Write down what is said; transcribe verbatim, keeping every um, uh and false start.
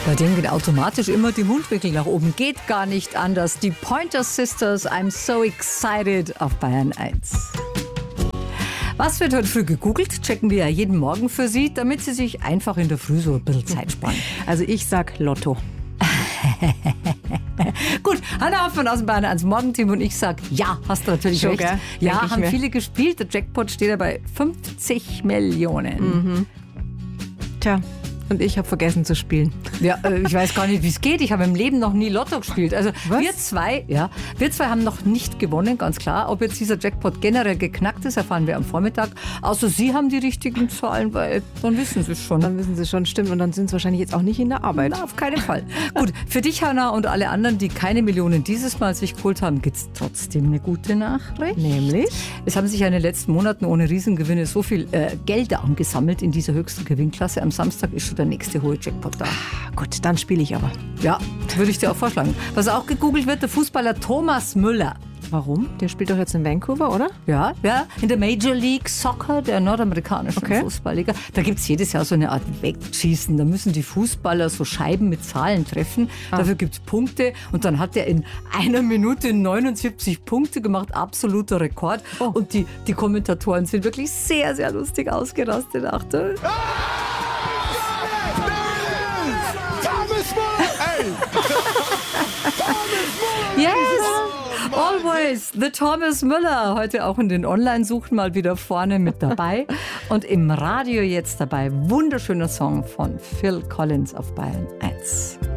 Bei denen geht automatisch immer die Mundwinkel nach oben. Geht gar nicht anders. Die Pointer Sisters, I'm so excited auf Bayern eins. Was wird heute früh gegoogelt? Checken wir ja jeden Morgen für Sie, damit Sie sich einfach in der Früh so ein bisschen Zeit sparen. Also ich sag Lotto. Gut, Hanna Hoffmann aus dem Bayern eins Morgenteam und ich sag, ja, hast du natürlich Schon, recht. gell? Ja, Denk ich haben mir. viele gespielt. Der Jackpot steht ja bei fünfzig Millionen. Tja, und ich habe vergessen zu spielen. Ja, äh, ich weiß gar nicht, wie es geht. Ich habe im Leben noch nie Lotto gespielt. Also Was? wir zwei, ja, wir zwei haben noch nicht gewonnen, ganz klar. Ob jetzt dieser Jackpot generell geknackt ist, erfahren wir am Vormittag. Außer Sie haben die richtigen Zahlen, weil dann wissen Sie es schon. Dann wissen Sie schon, stimmt. Und dann sind Sie wahrscheinlich jetzt auch nicht in der Arbeit. Na, auf keinen Fall. Gut, für dich, Hanna, und alle anderen, die keine Millionen dieses Mal sich geholt haben, gibt es trotzdem eine gute Nachricht. Nämlich? Es haben sich ja in den letzten Monaten ohne Riesengewinne so viel äh, Gelder angesammelt in dieser höchsten Gewinnklasse. Am Samstag ist schon der nächste hohe Jackpot da. Gut, dann spiele ich aber. Ja, würde ich dir auch vorschlagen. Was auch gegoogelt wird, der Fußballer Thomas Müller. Warum? Der spielt doch jetzt in Vancouver, oder? Ja, ja, in der Major League Soccer, der nordamerikanischen Okay. Fußballliga. Da gibt es jedes Jahr so eine Art Wegschießen. Da müssen die Fußballer so Scheiben mit Zahlen treffen. Dafür gibt es Punkte. Und dann hat er in einer Minute neunundsiebzig Punkte gemacht. Absoluter Rekord. Oh. Und die, die Kommentatoren sind wirklich sehr, sehr lustig ausgerastet. Achtung. Thomas Muller! Hey! Yes! Always the Thomas Müller. Heute auch in den Online-Suchen mal wieder vorne mit dabei. Und im Radio jetzt dabei. Wunderschöner Song von Phil Collins auf Bayern eins.